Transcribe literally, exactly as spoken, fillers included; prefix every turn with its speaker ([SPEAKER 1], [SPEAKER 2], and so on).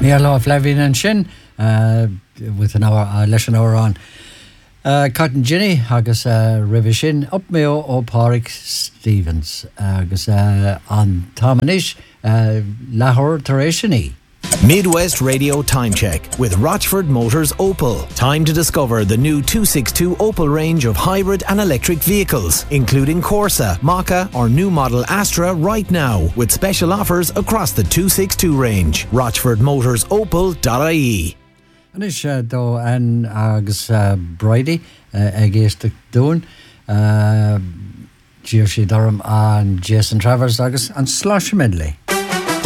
[SPEAKER 1] Míle Flavin and Shin uh, with an hour, uh, less an hour on. Uh, Cotton Ginny agus uh, Rivi Shin up meo ó Páric Stevens agus uh, an Támanis uh, Lahore Taréisini.
[SPEAKER 2] Midwest Radio Time Check with Rochford Motors Opel. Time to discover the new two sixty-two Opel range of hybrid and electric vehicles, including Corsa, Maka or new model Astra right now, with special offers across the two sixty-two range. rochford motors opel dot I E.
[SPEAKER 1] Anis uh, do an agus uh, Brady uh, agéiste dún uh, Gio si Durham and Jason Travers agus an Slosh Medley.